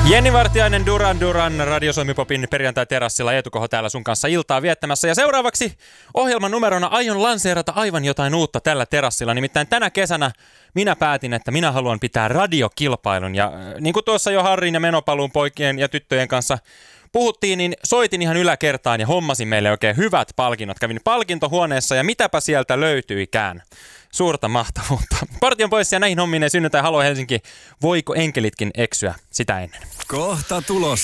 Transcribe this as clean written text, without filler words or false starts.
Jenni Vartiainen, Duran Duran, Radio Suomi-popin perjantai-terassilla. Eetu Koho täällä sun kanssa iltaa viettämässä. Ja seuraavaksi ohjelman numerona aion lanseerata aivan jotain uutta tällä terassilla. Nimittäin tänä kesänä minä päätin, että minä haluan pitää radiokilpailun. Ja niin kuin tuossa jo Harrin ja Menopaluun poikien ja tyttöjen kanssa puhuttiin, niin soitin ihan yläkertaan ja hommasin meille oikein hyvät palkinnot. Kävin palkintohuoneessa ja mitäpä sieltä löytyikään. Suurta mahtavuutta. Partion pois ja näihin hommiin ei synnytä. Halo Helsinki, voiko enkelitkin eksyä sitä ennen? Kohta tulossa.